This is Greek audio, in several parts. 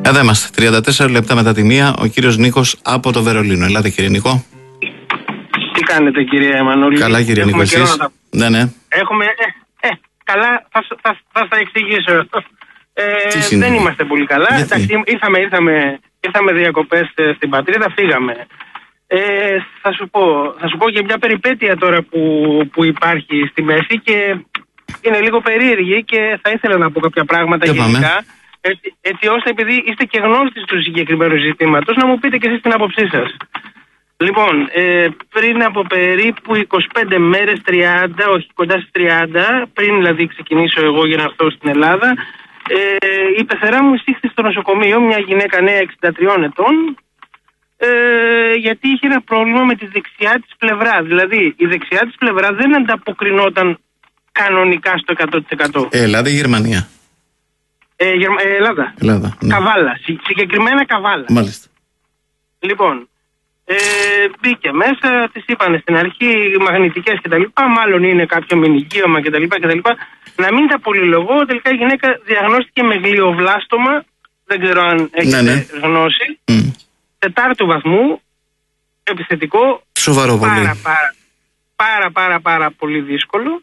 Εδώ είμαστε, 34 λεπτά μετά τη μία, ο κύριος Νίκος από το Βερολίνο. Ελάτε κύριε Νίκο. Τι κάνετε κύριε Εμμανόλη? Καλά κύριε Νίκο, εσείς? Ναι. Έχουμε, καλά, θα στα εξηγήσω. Δεν είμαστε πολύ καλά. Εντάξει, ήρθαμε διακοπές στην πατρίδα, φύγαμε. Θα σου πω και μια περιπέτεια τώρα που υπάρχει στη μέση και είναι λίγο περίεργη και θα ήθελα να πω κάποια πράγματα γενικά. Έτσι ώστε, επειδή είστε και γνώστης του συγκεκριμένου ζητήματος, να μου πείτε και εσείς την άποψή σας. Λοιπόν, πριν από περίπου 25 μέρες, 30, όχι κοντά στις 30, πριν δηλαδή ξεκινήσω εγώ για να έρθω στην Ελλάδα, η πεθερά μου εισήχθη στο νοσοκομείο, μια γυναίκα νέα 63 ετών, γιατί είχε ένα πρόβλημα με τη δεξιά της πλευρά. Δηλαδή, η δεξιά της πλευρά δεν ανταποκρινόταν κανονικά στο 100%. Ελλάδα ή Γερμανία? Ελλάδα. Ναι. Καβάλα. Συγκεκριμένα Καβάλα. Μάλιστα. Λοιπόν, μπήκε μέσα, της είπανε στην αρχή μαγνητικές κτλ. Μάλλον είναι κάποιο μηνυγίωμα κτλ. Να μην τα πολυλογώ, τελικά η γυναίκα διαγνώστηκε με γλιοβλάστομα. Δεν ξέρω αν έχετε γνώση. 4ου βαθμού, επιθετικό. Σοβαρό πολύ. Πάρα πολύ δύσκολο.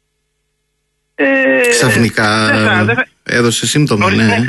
Ξαφνικά έδωσε σύμπτωμα. Ναι,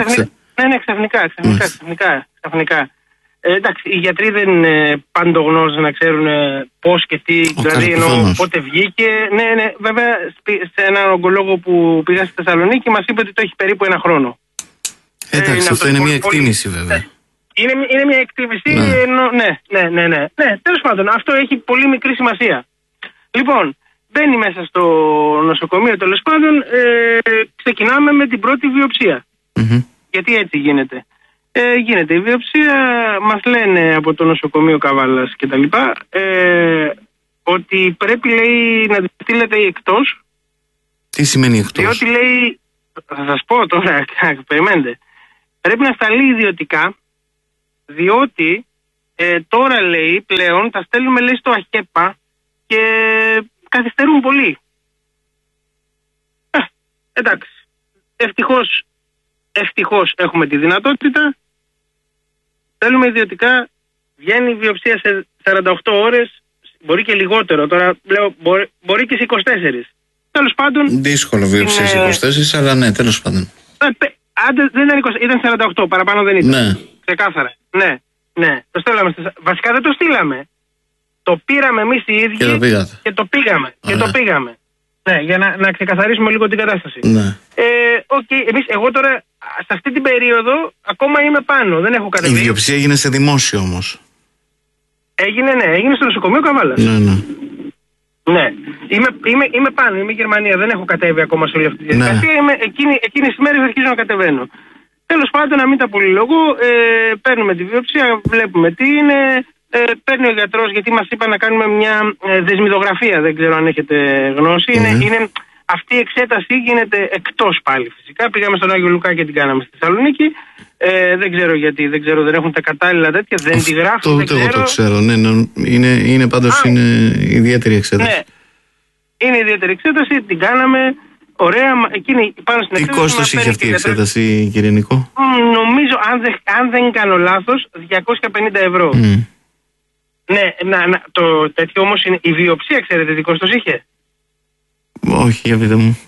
ξαφνικά. Εντάξει, οι γιατροί δεν είναι παντογνώστες να ξέρουν πώς και τι, δηλαδή ενώ πότε βγήκε. Ναι, βέβαια σε έναν ογκολόγο που πήγα στη Θεσσαλονίκη μας είπε ότι το έχει περίπου 1 χρόνο. Εντάξει, αυτό είναι μια εκτίμηση βέβαια. Είναι μια εκτίμηση, ναι. Τέλος πάντων, αυτό έχει πολύ μικρή σημασία. Λοιπόν, μπαίνει μέσα στο νοσοκομείο, τέλος πάντων, ξεκινάμε με την πρώτη βιοψία. Γιατί έτσι γίνεται. Γίνεται η βιοψία, μας λένε από το νοσοκομείο Καβάλας και τα λοιπά, ότι πρέπει, λέει, να τη στείλετε εκτός. Τι σημαίνει εκτός? Διότι, λέει, θα σας πω τώρα, περιμένετε, πρέπει να σταλεί ιδιωτικά, διότι τώρα, λέει, πλέον τα στέλνουμε, λέει, στο ΑΧΕΠΑ και καθυστερούν πολύ. Εντάξει, ευτυχώς έχουμε τη δυνατότητα. Θέλουμε ιδιωτικά, βγαίνει η βιοψία σε 48 ώρες, μπορεί και λιγότερο, τώρα λέω μπορεί και σε 24. Τέλος πάντων... Δύσκολο βιοψία σε 24, αλλά ναι, τέλος πάντων. Δεν ήταν 20, ήταν 48, παραπάνω δεν ήταν. Ναι. Ξεκάθαρα. Ναι. Το στέλναμε. Βασικά δεν το στείλαμε. Το πήραμε εμείς οι ίδιοι και το πήγαμε. Ναι, για να ξεκαθαρίσουμε λίγο την κατάσταση. Ναι. Εγώ τώρα σε αυτή την περίοδο ακόμα είμαι πάνω, δεν έχω κατεβεί. Η βιοψία έγινε σε δημόσιο όμως? Έγινε στο νοσοκομείο Καβάλας. Ναι. Είμαι πάνω, είμαι Γερμανία, δεν έχω κατέβει ακόμα σε όλη αυτή τη διαδικασία. Εκείνες τις μέρες αρχίζω να κατεβαίνω. Τέλος πάντων, να μην τα πολυλογώ, παίρνουμε τη βιοψία, βλέπουμε τι είναι. Παίρνει ο γιατρός, γιατί μας είπα να κάνουμε μια δεσμιδογραφία, δεν ξέρω αν έχετε γνώση. Είναι, αυτή η εξέταση γίνεται εκτός πάλι φυσικά. Πήγαμε στον Άγιο Λουκά και την κάναμε στη Θεσσαλονίκη. Δεν ξέρω γιατί, δεν έχουν τα κατάλληλα τέτοια, δεν τη γράφουν. Ούτε εγώ το ξέρω, ναι, είναι πάντως είναι ιδιαίτερη εξέταση. Ναι, είναι ιδιαίτερη εξέταση, την κάναμε. Ωραία, εκείνη πάνω στην εξέταση. Τι κόστος είχε αυτή η εξέταση, κύριε Νικό? Νομίζω, αν δεν κάνω λάθος, 250 ευρώ. Ναι, το τέτοιο όμως είναι η βιοψία, ξέρετε τι κόστος είχε? Όχι, για πείτε μου.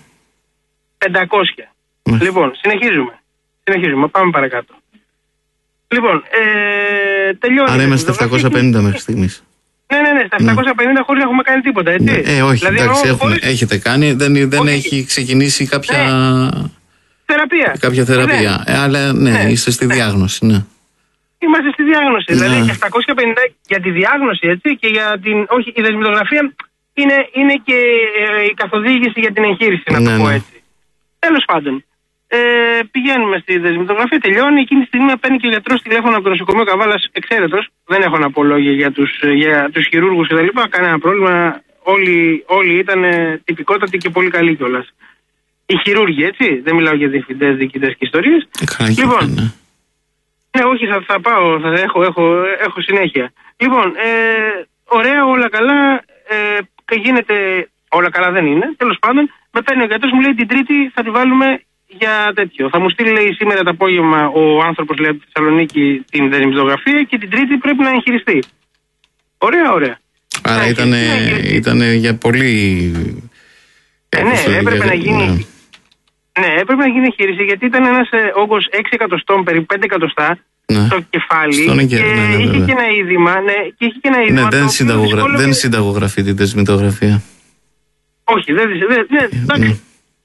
500. Λοιπόν, συνεχίζουμε, πάμε παρακάτω. Λοιπόν, τελειώνει. Άρα είμαστε 750 μέχρι στιγμής. Ναι, στα 750 χωρίς να έχουμε κάνει τίποτα, έτσι. Όχι, δηλαδή, εντάξει, έχετε κάνει, δεν έχει ξεκινήσει κάποια θεραπεία. Κάποια θεραπεία, αλλά ναι, είστε στη διάγνωση, ναι. Είμαστε στη διάγνωση, δηλαδή 750 για τη διάγνωση, έτσι, και για την, όχι, η δεσμιδογραφία είναι και η καθοδήγηση για την εγχείρηση, να το πω έτσι. Τέλος πάντων, πηγαίνουμε στη δεσμιδογραφία, τελειώνει, εκείνη τη στιγμή παίρνει και ο γιατρός τηλέφωνο από το νοσοκομείο Καβάλας, εξαίρετος, δεν έχω να πω λόγια για τους χειρούργους κτλ. Κανένα πρόβλημα, όλοι ήταν τυπικότατοι και πολύ καλοί κιόλας. Οι χειρούργοι, έτσι, δεν μιλάω για διευθυντές, διοικητές και ιστορίες. Λοιπόν, ναι, όχι, θα πάω, έχω συνέχεια. Λοιπόν, ωραία, όλα καλά, γίνεται, όλα καλά δεν είναι, τέλος πάντων, με παίρνει ο γιατρός, μου λέει την Τρίτη θα τη βάλουμε για τέτοιο. Θα μου στείλει, λέει, σήμερα το απόγευμα ο άνθρωπος, λέει, από τη Θεσσαλονίκη την δεσμητογραφία και την Τρίτη πρέπει να εγχειριστεί. Ωραία, ωραία. Άρα ήταν για πολύ. Ναι, έπρεπε να γίνει. Ναι, έπρεπε να γίνει εγχείρηση γιατί ήταν ένας όγκος 6 εκατοστών, περίπου 5 εκατοστά στο κεφάλι και είχε και ένα είδημα. Ναι, δεν συνταγογραφεί την δεσμητογραφία. Όχι, εντάξει.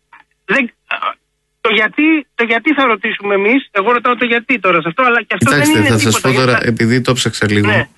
Το γιατί θα ρωτήσουμε εμείς, εγώ ρωτάω το γιατί τώρα σε αυτό, αλλά και αυτό δεν είναι τίποτα. Θα σας πω τώρα, επειδή το ψάξα λίγο, ναι.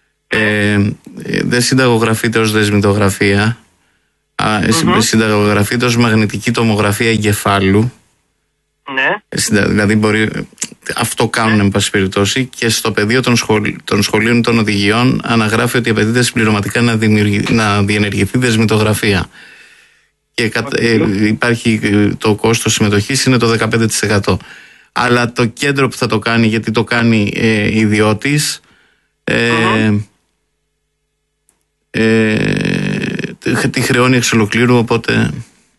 Δεν συνταγογραφείται ως δεσμητογραφία, συνταγογραφείται ως μαγνητική τομογραφία εγκεφάλου. Ναι. Δηλαδή αυτό κάνουν, εν πάση περιπτώσει, και στο πεδίο των σχολείων των οδηγιών αναγράφει ότι απαιτείται συμπληρωματικά να διενεργηθεί δεσμητογραφία. Και υπάρχει το κόστος συμμετοχής είναι το 15%. Αλλά το κέντρο που θα το κάνει, γιατί το κάνει ιδιώτης, τη χρεώνει εξ ολοκλήρου, οπότε...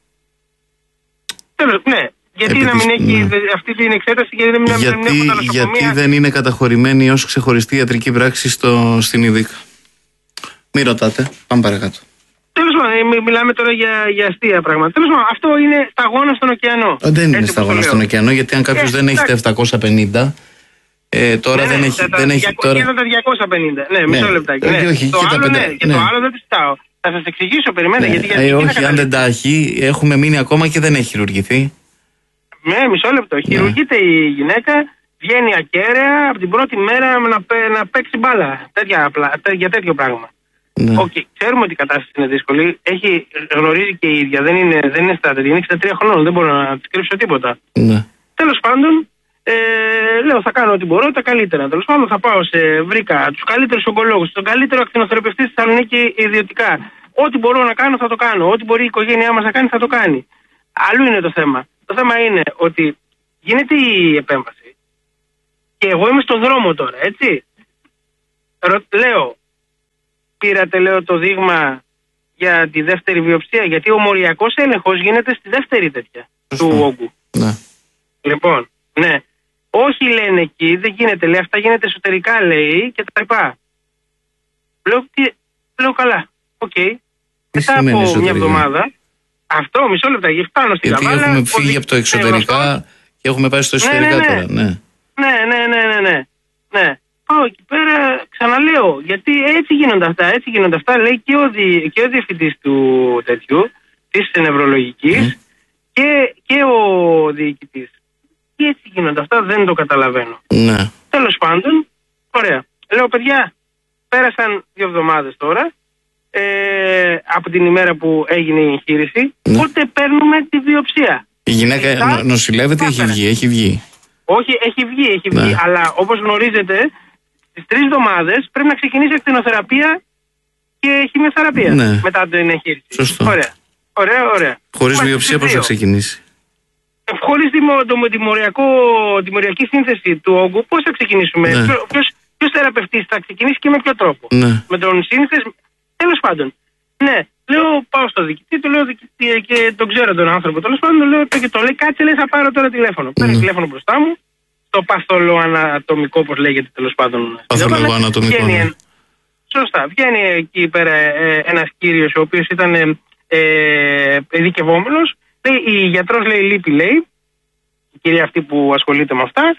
Ναι. Γιατί να μην έχει αυτή την εξέταση, γιατί δεν είναι καταχωρημένη ως ξεχωριστή ιατρική πράξη στην ΙΔΙΚ. Μην ρωτάτε, πάμε παρακάτω. Τέλος πάντων, μιλάμε τώρα για αστεία πράγματα. Τέλος πάντων, αυτό είναι σταγόνα στον ωκεανό. Δεν είναι σταγόνα στον ωκεανό, γιατί αν κάποιος δεν έχει τα 750, τώρα δεν έχει. Τώρα... τα 250. Ναι, μισό λεπτάκι. Το άλλο δεν τη ζητάω. Θα σας εξηγήσω, περιμένετε. Όχι, αν δεν τα έχει, έχουμε μείνει ακόμα και δεν έχει χειρουργηθεί. Ναι, μισό λεπτό. Χειρουργείται η γυναίκα, βγαίνει ακέραια από την πρώτη μέρα να παίξει μπάλα. Για τέτοιο πράγμα. Ναι. Ξέρουμε ότι η κατάσταση είναι δύσκολη. Γνωρίζει και η ίδια. Δεν είναι στρατηγική. Είναι 63 χρόνων. Δεν μπορώ να τη κρύψω τίποτα. Ναι. Τέλος πάντων, λέω θα κάνω ό,τι μπορώ, τα καλύτερα. Τέλος πάντων, θα πάω βρήκα τους καλύτερους ογκολόγους, τον καλύτερο ακτινοθεραπευτή στη Θεσσαλονίκη ιδιωτικά. Ό,τι μπορώ να κάνω θα το κάνω. Ό,τι μπορεί η οικογένειά μας να κάνει θα το κάνει. Αλλού είναι το θέμα. Το θέμα είναι ότι γίνεται η επέμβαση και εγώ είμαι στον δρόμο τώρα, έτσι. Λέω, πήρατε, το δείγμα για τη δεύτερη βιοψία, γιατί ο μοριακός έλεγχος γίνεται στη δεύτερη τέτοια του όγκου. Ναι. Λοιπόν, ναι. Όχι, λένε εκεί, δεν γίνεται, λέει, αυτά γίνεται εσωτερικά, λέει, και τα λοιπά. Λέω καλά, οκ. Μετά από μια εβδομάδα, αυτό, μισό λεπτάκι, φτάνω στην Καβάλα. Γιατί έχουμε φύγει από το εξωτερικά και έχουμε πάει στο εσωτερικά τώρα, ναι. Ναι. Πάω εκεί πέρα, ξαναλέω, γιατί έτσι γίνονται αυτά, λέει και ο διευθυντής του τέτοιου, της νευρολογικής, και ο διοικητής. Και έτσι γίνονται αυτά, δεν το καταλαβαίνω. Ναι. Τέλος πάντων, ωραία. Λέω, παιδιά, πέρασαν 2 εβδομάδες τώρα, από την ημέρα που έγινε η εγχείρηση, πότε παίρνουμε τη βιοψία. Η γυναίκα νοσηλεύεται ή έχει βγει? Όχι, έχει βγει, αλλά όπως γνωρίζετε, στις 3 εβδομάδες πρέπει να ξεκινήσει ακτινοθεραπεία και χημειοθεραπεία μετά την εγχείρηση. Σωστό. Ωραία. Χωρίς βιοψία πώς θα ξεκινήσει? Χωρίς τη μοριακή σύνθεση του όγκου, πώς θα ξεκινήσουμε? Ποιος θεραπευτής θα ξεκινήσει και με ποιο τρόπο? Με τον σύνθεση. Τέλος πάντων. Ναι, λέω, πάω στο διοικητή, του λέω διοικητή και τον ξέρω τον άνθρωπο. Τέλος πάντων, λέω και το λέει, κάτσε, λέει, θα πάρω τώρα τηλέφωνο. Παίρνει τηλέφωνο μπροστά μου, το παθολογοανατομικό, όπως λέγεται, τέλος πάντων. Παθολογοανατομικό. Σωστά. Βγαίνει εκεί πέρα ένας κύριος, ο οποίος ήταν ειδικευόμενος. Λέει, η γιατρός, λέει, λείπει, λέει, η κυρία αυτή που ασχολείται με αυτά.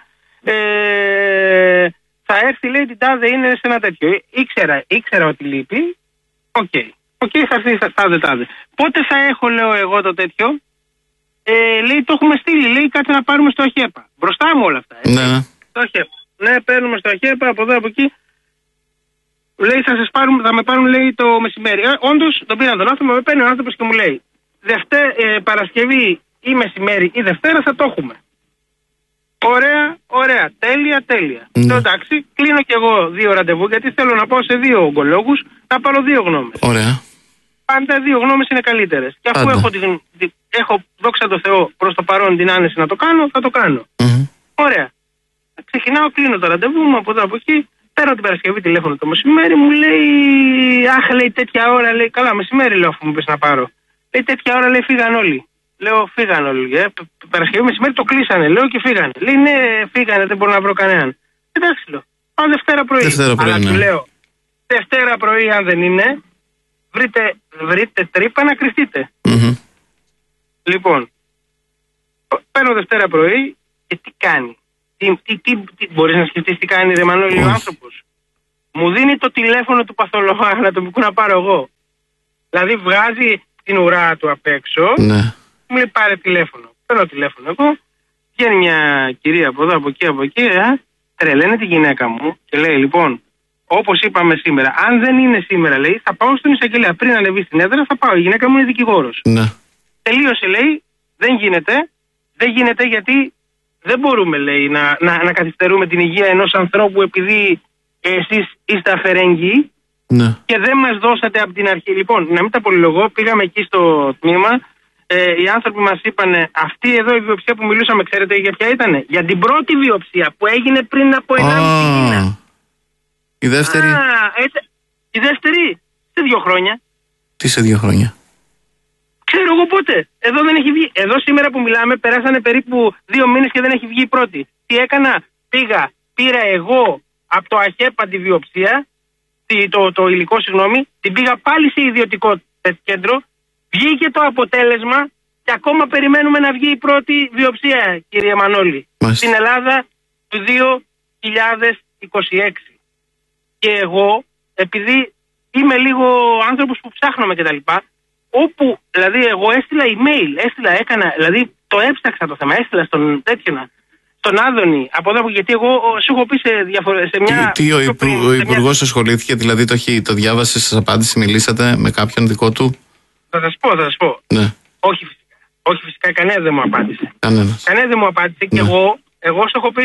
Θα έρθει, λέει, την τάδε είναι σε ένα τέτοιο. Ήξερα ότι λείπει. Οκ, θα έρθει τάδε. Πότε θα έχω, λέω εγώ, το τέτοιο? Λέει, το έχουμε στείλει, λέει, κάτσε να πάρουμε στο ΑΧΕΠΑ. Μπροστά μου όλα αυτά. Ναι. Στο ΑΧΕΠΑ. Ναι, παίρνουμε στο ΑΧΕΠΑ, από εδώ, από εκεί. Λέει, θα με πάρουν, λέει, το μεσημέρι. Όντως, τον πήραν τον άνθρωπο, με παίρνει ο άνθρωπος και μου λέει, Παρασκευή ή μεσημέρι ή Δευτέρα θα το έχουμε. Ωραία. Τέλεια. Εντάξει, κλείνω κι εγώ 2 ραντεβού, γιατί θέλω να πάω σε 2 ογκολόγους, θα πάρω 2 γνώμες. Ωραία. Πάντα 2 γνώμες είναι καλύτερες. Και αφού έχω, δόξα τω Θεώ, προς το παρόν την άνεση να το κάνω, θα το κάνω. Ωραία. Ξεκινάω, κλείνω το ραντεβού μου από εδώ από εκεί. Παίρνω την Παρασκευή τηλέφωνο το μεσημέρι, μου λέει, αχ, λέει, τέτοια ώρα, λέει, καλά, μεσημέρι, λέω, αφού μου πεις να πάρω. Λέει, τέτοια ώρα, λέει, φύγαν όλοι. Λέω φύγανε όλοι. Παρασκευή μεσημέρι το κλείσανε. Λέω και φύγανε. Λέει ναι, φύγανε, δεν μπορώ να βρω κανέναν. Εντάξει, λέω. Πάω Δευτέρα πρωί. Αλλά του λέω, Δευτέρα πρωί, αν δεν είναι, βρείτε τρύπα να κρυφτείτε. Λοιπόν, παίρνω Δευτέρα πρωί και τι κάνει. Μπορείς να σκεφτείς τι κάνει, ρε Μανώλη, ο άνθρωπος. Μου δίνει το τηλέφωνο του παθολογού ανατομικού να πάρω εγώ. Δηλαδή βγάζει την ουρά του απ' έξω, μου λέει πάρε τηλέφωνο. Παίρνω τηλέφωνο εγώ, βγαίνει μια κυρία από εδώ, από εκεί, τρελαίνει τη γυναίκα μου και λέει λοιπόν, όπως είπαμε σήμερα, αν δεν είναι σήμερα, λέει, θα πάω στον εισαγγελέα. Πριν ανεβεί στην έδρα, θα πάω. Η γυναίκα μου είναι δικηγόρος. Τελείωσε, λέει, δεν γίνεται γιατί δεν μπορούμε, λέει, να καθυστερούμε την υγεία ενός ανθρώπου επειδή εσείς είστε αφαιρέγγυοι και δεν μας δώσατε από την αρχή. Λοιπόν, να μην τα πολυλογώ, πήγαμε εκεί στο τμήμα, οι άνθρωποι μας είπανε, αυτή εδώ η βιοψία που μιλούσαμε, ξέρετε για ποια ήτανε? Για την πρώτη βιοψία που έγινε πριν από 1,5 μήνα. Η δεύτερη? Η δεύτερη σε 2 χρόνια. Τι σε 2 χρόνια? Ξέρω εγώ πότε. Εδώ δεν έχει βγει. Εδώ σήμερα που μιλάμε περάσανε περίπου 2 μήνες και δεν έχει βγει η πρώτη. Τι έκανα? Πήρα εγώ από το ΑΧΕΠΑ τη βιοψία, το υλικό, συγγνώμη, την πήγα πάλι σε ιδιωτικό κέντρο, βγήκε το αποτέλεσμα και ακόμα περιμένουμε να βγει η πρώτη βιοψία, κύριε Μανώλη. Στην Ελλάδα του 2026. Και εγώ, επειδή είμαι λίγο άνθρωπος που ψάχνομαι κτλ., όπου, δηλαδή, εγώ έστειλα email, δηλαδή το έψαξα το θέμα, έστειλα στον τον Άδωνη, από εδώ, γιατί εγώ σου έχω πει σε μια... Ο Υπουργός ασχολήθηκε, δηλαδή το διάβασε, σας απάντησε, μιλήσατε με κάποιον δικό του? Θα σας πω. Ναι. Όχι φυσικά, κανένα δεν μου απάντησε. Κανένα δεν μου απάντησε και εγώ σου έχω πει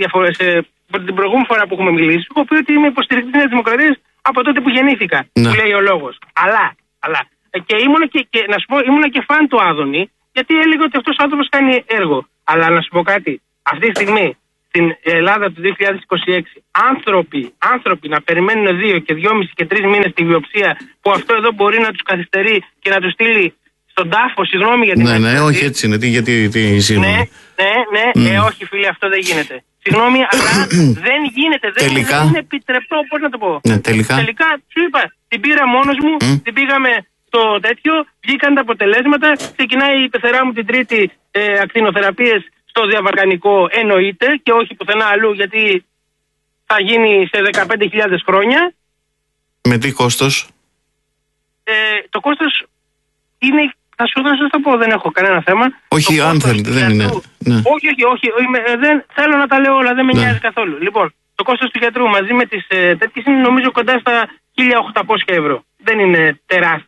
την προηγούμενη φορά που έχουμε μιλήσει, σου έχω πει ότι είμαι υποστηρικτής της Νέας Δημοκρατίας από τότε που γεννήθηκα, που λέει ο λόγος. Αλλά και να σου πω, ήμουνα και φαν του Άδωνη, γιατί έλεγε ότι αυτός ο άνθρωπος κάνει έργο. Αλλά να σου πω κάτι, αυτή τη στιγμή στην Ελλάδα του 2026 άνθρωποι να περιμένουν 2 και 2,5 και 3 μήνες τη βιοψία, που αυτό εδώ μπορεί να τους καθυστερεί και να τους στείλει στον τάφο, συγγνώμη για την Ναι, όχι έτσι είναι, γιατί συγγνώμη. Ναι, όχι φίλε, αυτό δεν γίνεται. Συγγνώμη, αλλά δεν γίνεται, δεν είναι επιτρεπτό, πώς να το πω. Τελικά σου είπα, την πήρα μόνος μου, την πήγαμε στο τέτοιο, βγήκαν τα αποτελέσματα, ξεκινάει η πεθερά μου την τρίτη ακτινοθεραπείες στο διαβαργανικό, εννοείται, και όχι πουθενά αλλού, γιατί θα γίνει σε 15.000 χρόνια. Με τι κόστος? Το κόστος είναι, θα σου το πω, δεν έχω κανένα θέμα. Όχι, αν θέλετε, δεν είναι. Όχι, δεν θέλω να τα λέω όλα, δεν με νοιάζει καθόλου. Λοιπόν, το κόστος του γιατρού μαζί με τις τέτοιες είναι νομίζω κοντά στα 1.800 ευρώ. Δεν είναι τεράστιο.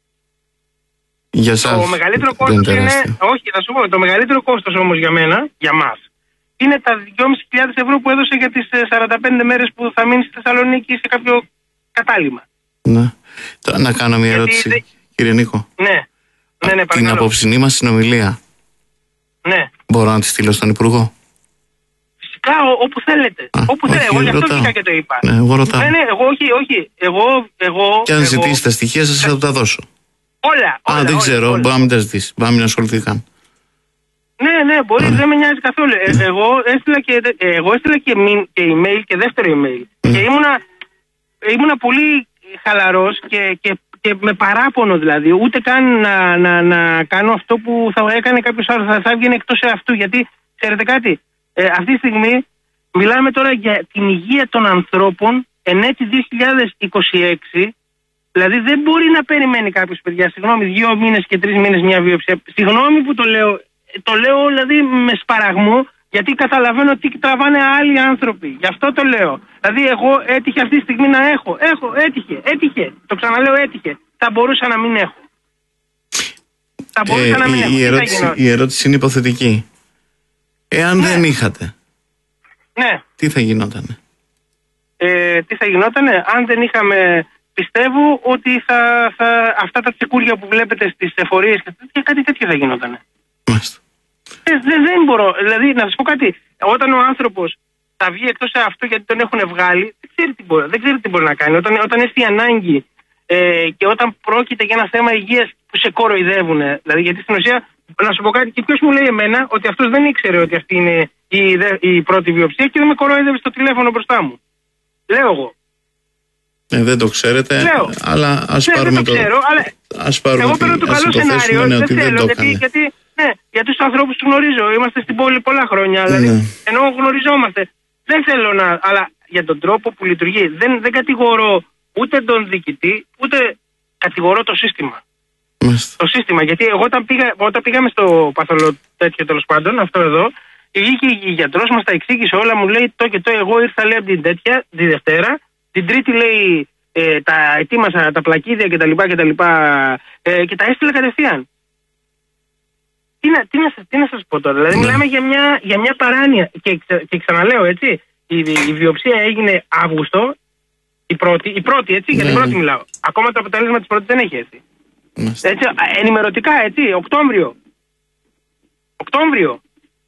Για σας το μεγαλύτερο κόστος είναι. Όχι, θα σου πω, το μεγαλύτερο κόστος όμως για μένα, για μας, είναι τα 2.500 ευρώ που έδωσε για τις 45 μέρες που θα μείνει στη Θεσσαλονίκη σε κάποιο κατάλημα. Ναι. Να κάνω μια ερώτηση, κύριε Νίκο. Ναι, την απόψινή μας συνομιλία. Ναι. Μπορώ να τη στείλω στον Υπουργό? Φυσικά, όπου θέλετε. Όπου θέλετε. Εγώ γι' αυτό βγήκα και το είπα. Ναι, εγώ ρωτάω. Εγώ όχι. Εγώ. Και αν ζητήσει τα στοιχεία σας, θα τα δώσω. Όλα. Δεν ξέρω, μπορεί να μην τα ζητήσει. Μπορεί να μην ασχοληθεί καν. Ναι, μπορεί, δεν με νοιάζει καθόλου. Εγώ έστειλα και email και δεύτερο email. Και ήμουνα πολύ χαλαρός και με παράπονο, δηλαδή. Ούτε καν να κάνω αυτό που θα έκανε κάποιος άλλος. Θα έβγαινε εκτός αυτού. Γιατί, ξέρετε κάτι, αυτή τη στιγμή μιλάμε τώρα για την υγεία των ανθρώπων εν έτη 2026. Δηλαδή δεν μπορεί να περιμένει κάποιος, παιδιά, συγγνώμη, 2 μήνες και 3 μήνες μια βιοψία. Συγγνώμη που το λέω δηλαδή με σπαραγμό, γιατί καταλαβαίνω τι τραβάνε άλλοι άνθρωποι. Γι' αυτό το λέω. Δηλαδή εγώ έτυχε αυτή τη στιγμή να έχω. Έτυχε. Το ξαναλέω, έτυχε. Θα μπορούσα να μην έχω. Η ερώτηση είναι υποθετική. Εάν δεν είχατε, τι θα γινότανε? Τι θα γινότανε αν δεν είχαμε... Πιστεύω ότι αυτά τα τσεκούρια που βλέπετε στις εφορίες και κάτι τέτοιο θα γινότανε. Μάλιστα. Δεν μπορώ. Δηλαδή, να σας πω κάτι. Όταν ο άνθρωπος θα βγει εκτός σε αυτό γιατί τον έχουν βγάλει, δεν ξέρει τι μπορεί να κάνει. Όταν έρθει η ανάγκη και όταν πρόκειται για ένα θέμα υγείας που σε κοροϊδεύουν. Δηλαδή, γιατί στην ουσία να σου πω κάτι, και ποιος μου λέει εμένα ότι αυτός δεν ήξερε ότι αυτή είναι η πρώτη βιοψία και δεν με κορόιδευε στο τηλέφωνο μπροστά μου. Λέω εγώ. Δεν το ξέρετε, αλλά ας πάρουμε το. Ξέρω, αλλά εγώ παίρνω το καλό σενάριο. Δεν θέλω, γιατί τους ανθρώπους τους γνωρίζω. Είμαστε στην πόλη πολλά χρόνια. Δηλαδή, ενώ γνωριζόμαστε. Δεν θέλω να. Αλλά για τον τρόπο που λειτουργεί, δεν κατηγορώ ούτε τον διοικητή, ούτε κατηγορώ το σύστημα. Το σύστημα. Γιατί εγώ όταν πήγαμε στο παθολό τέτοιο, τέλος πάντων, αυτό εδώ, βγήκε η γιατρός, μας τα εξήγησε όλα, μου λέει το και το. Εγώ ήρθα, λέει, από την τέτοια, τη Δευτέρα. Την Τρίτη, λέει, τα ετοίμασα, τα πλακίδια κτλ. Και τα έστειλα κατευθείαν. Τι να σας πω τώρα, δηλαδή μιλάμε για μια παράνοια. Και ξαναλέω, έτσι, η βιοψία έγινε Αύγουστο, η πρώτη, έτσι, για την πρώτη μιλάω. Ακόμα το αποτέλεσμα της πρώτης δεν έχει έρθει. Έτσι, ενημερωτικά, έτσι, Οκτώβριο.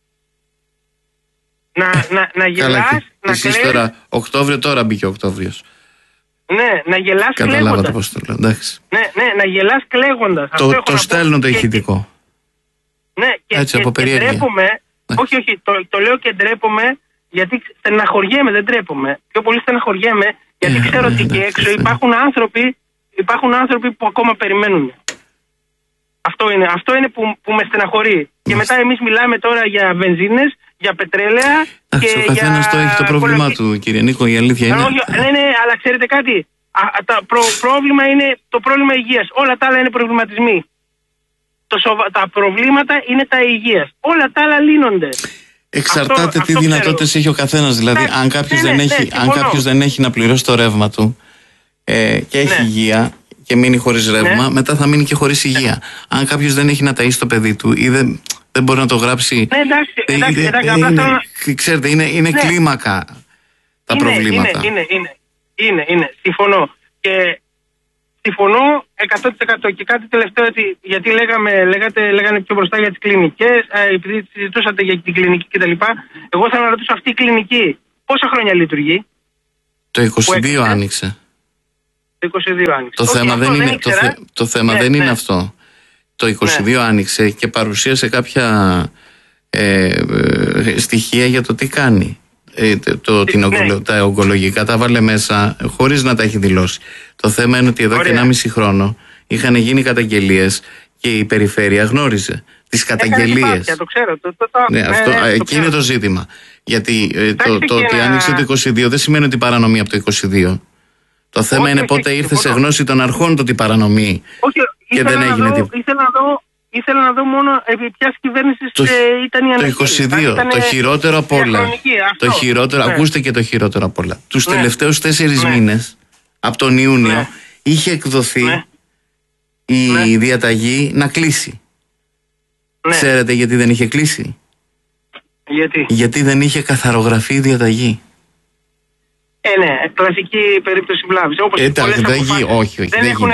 Να γελάς, να κλαις. Τώρα, Οκτώβριο, τώρα μπήκε ο Οκτώβριος. Ναι, να γελάς κλαίγοντας. Καταλάβατε πώς το λέω, εντάξει. Ναι, να γελάς κλαίγοντας. Το στέλνω το ηχητικό. Ναι, έτσι, από περιέργεια. Ντρέπομαι, όχι, το λέω και ντρέπομαι, γιατί στεναχωριέμαι, δεν ντρέπομαι. Πιο πολύ στεναχωριέμαι, γιατί ξέρω ότι εκεί έξω υπάρχουν άνθρωποι που ακόμα περιμένουν. Αυτό είναι που με στεναχωρεί. Και μετά εμείς μιλάμε τώρα για βενζίνες, για πετρέλαια. Ο καθένας το έχει το πρόβλημά του, κύριε Νίκο, η αλήθεια είναι. Ναι, αλλά ξέρετε κάτι. Πρόβλημα είναι το πρόβλημα υγείας. Όλα τα άλλα είναι προβληματισμοί. Τα προβλήματα είναι τα υγείας. Όλα τα άλλα λύνονται. Εξαρτάται τι δυνατότητες έχει ο καθένας. Δηλαδή, αν κάποιος δεν έχει να πληρώσει το ρεύμα του και έχει υγεία και μείνει χωρίς ρεύμα, μετά θα μείνει και χωρίς υγεία. Αν κάποιος δεν έχει να ταΐσει το παιδί του ή δεν μπορεί να το γράψει. Ξέρετε, είναι κλίμακα τα προβλήματα. Είναι. Συμφωνώ. Και συμφωνώ 100%. Και κάτι τελευταίο, γιατί λέγανε πιο μπροστά για τις κλινικές, επειδή συζητούσατε για την κλινική κτλ. Εγώ θέλω να ρωτήσω, αυτή η κλινική πόσα χρόνια λειτουργεί? Το 22 άνοιξε. Το θέμα δεν είναι αυτό. Το 22 άνοιξε και παρουσίασε κάποια στοιχεία για το τι κάνει. Τα ογκολογικά τα βάλε μέσα χωρίς να τα έχει δηλώσει. Το θέμα είναι ότι εδώ και 1,5 χρόνο είχαν γίνει καταγγελίες και η περιφέρεια γνώριζε τις καταγγελίες. Το ξέρω. Εκεί είναι το ζήτημα. Γιατί το ότι άνοιξε το 22 δεν σημαίνει ότι παρανομεί από το 22. Το θέμα είναι πότε ήρθε σε γνώση των αρχών το ότι παρανομεί και δεν έγινε τίποτα. Ήθελα να δω μόνο επί ποιας κυβέρνησης ήταν η ανακοίνωση. Το 22, το χειρότερο απ' όλα. Ακούστε και το χειρότερο απ' όλα. Τους τελευταίους 4 μήνες, από τον Ιούνιο, είχε εκδοθεί η διαταγή να κλείσει. Ξέρετε γιατί δεν είχε κλείσει? Γιατί δεν είχε καθαρογραφεί η διαταγή. Ναι, κλασική περίπτωση βλάβης. Όχι,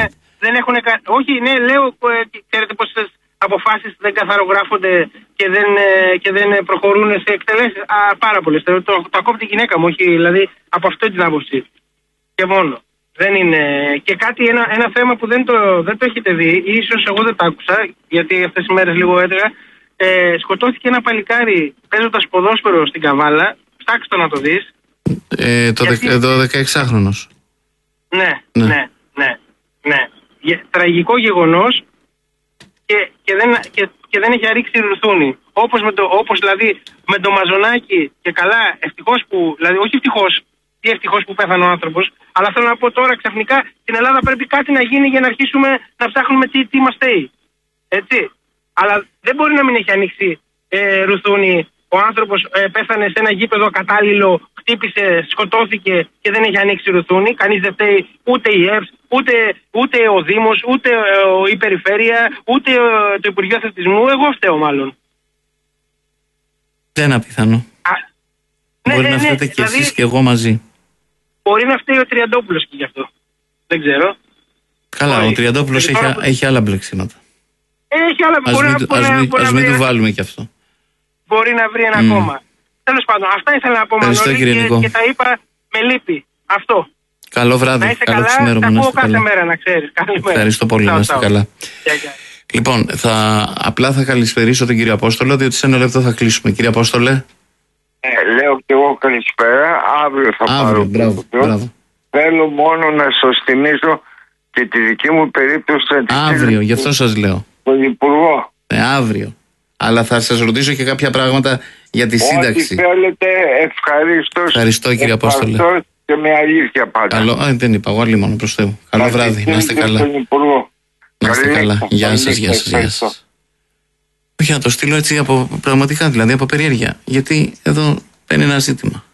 λέω, ξέρετε πόσες αποφάσεις δεν καθαρογράφονται και δεν προχωρούν σε εκτελέσεις? Πάρα πολλές. Το ακόπτει η γυναίκα μου, όχι, δηλαδή από αυτή την άποψη. Και μόνο. Δεν είναι. Και κάτι, ένα θέμα που δεν το έχετε δει, ίσως εγώ δεν το άκουσα, γιατί αυτές τις μέρες λίγο έτρεγα. Σκοτώθηκε ένα παλικάρι παίζοντας ποδόσφαιρο στην Καβάλα. Ψάξτε το να το δεις. Εδώ 16χρονος. Ναι. Τραγικό γεγονός και δεν έχει αρρίξει ρουθούνη. Όπως δηλαδή με το Μαζονάκι, και καλά, ευτυχώς που, δηλαδή όχι ευτυχώς που πέθανε ο άνθρωπος, αλλά θέλω να πω τώρα ξαφνικά στην Ελλάδα πρέπει κάτι να γίνει για να αρχίσουμε να ψάχνουμε τι μας θέει. Έτσι. Αλλά δεν μπορεί να μην έχει ανοίξει ρουθούνη. Ο άνθρωπος πέθανε σε ένα γήπεδο κατάλληλο, χτύπησε, σκοτώθηκε και δεν έχει ανοίξει ρουθούνη. Κανείς δεν φταίει, ούτε η ΕΠΣ, ούτε ο Δήμος, ούτε η Περιφέρεια, ούτε το Υπουργείο Αθλητισμού. Εγώ φταίω μάλλον. Δεν είναι απίθανο. Μπορεί να φταίτε κι εσείς και εγώ μαζί. Μπορεί να φταίει ο Τριαντόπουλος και γι' αυτό. Δεν ξέρω. Καλά, ο Τριαντόπουλος έχει άλλα μπλεξίματα. Ας μην του βάλουμε κι αυτό. Μπορεί να βρει ένα ακόμα. Τέλος πάντων, αυτά ήθελα να πω, Μανώλη, και τα είπα με λύπη. Αυτό. Καλό βράδυ. Να είστε καλά, τα ακούω κάθε μέρα, να ξέρεις. Ευχαριστώ πολύ, να είστε καλά. Λοιπόν, απλά θα καλησπερίσω τον κύριο Απόστολο, διότι σε ένα λεπτό θα κλείσουμε. Κύριε Απόστολε. Λέω και εγώ καλησπέρα. Αύριο θα πάρω. Μπράβο. Θέλω μόνο να σας θυμίσω και τη δική μου περίπτωση. Αύριο, γι' αυτό σας λέω. Τον Υπουργό. Αύριο. Αλλά θα σας ρωτήσω και κάποια πράγματα για τη σύνταξη. Ό,τι θέλετε, ευχαρίστως. Ευχαριστώ κύριε Απόστολε. Και με αλήθεια πάντα. Καλό, δεν είπα, εγώ άλλη μόνο προς Θεού. Καλό βράδυ, να είστε καλά. Να είστε καλά. Γεια σας. Όχι, να το στείλω έτσι πραγματικά, δηλαδή από περιέργεια. Γιατί εδώ είναι ένα ζήτημα.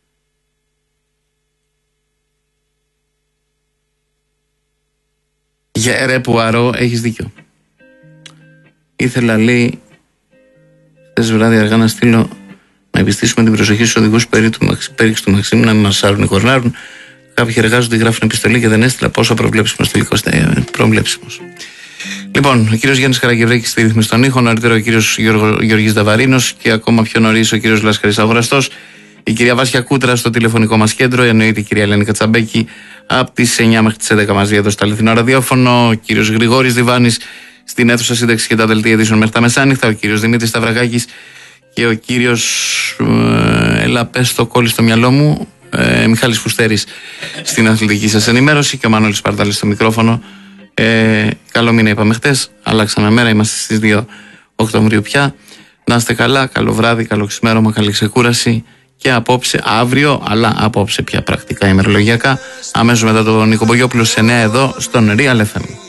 Για ρε Πουαρό, έχεις δίκιο. Ήθελα, λέει, χθες βράδυ αργά να στείλω να επιστήσουμε την προσοχή στους οδηγούς περίξ του Μαξίμου να μην μασάρουν ή κορνάρουν. Κάποιοι εργάζονται, γράφουν επιστολή και δεν έστειλα. Πόσο προβλέψιμος τελικώς προβλέψιμος. Λοιπόν, ο κύριος Γιάννης Καραγευρέκης στη ρύθμιση των ήχων, νωρίτερα ο κύριος Γιώργης Δαβαρίνος και ακόμα πιο νωρίς ο κύριος Λάσκαρης Αγοραστός, η κυρία Βάσια Κούτρα στο τηλεφωνικό μας κέντρο, εννοείται η κυρία Ελένη Κατσαμπέκη από τις 9 μέχρι τις 11 μαζί εδώ στο αληθινό ραδιόφωνο, ο κύριος Γρηγόρης Διβάνης στην αίθουσα σύνταξη και τα δελτία ειδήσεων μέχρι τα μεσάνυχτα, ο κύριος Δημήτρης Σταυρακάκης και ο κύριος πες το κόλλη στο μυαλό μου, Μιχάλης Φουστέρης στην αθλητική σας ενημέρωση και ο Μανώλης Παρτάλης στο μικρόφωνο. Καλό μήνα είπαμε χτες, αλλάξαμε μέρα, είμαστε στις 2 Οκτωβρίου πια. Να είστε καλά, καλό βράδυ, καλό ξημέρωμα, καλή ξεκούραση και απόψε, αύριο, αλλά απόψε πια πρακτικά ημερολογιακά, αμέσως μετά τον Νίκο Μπογιόπουλο σε 9 εδώ στον Real FM.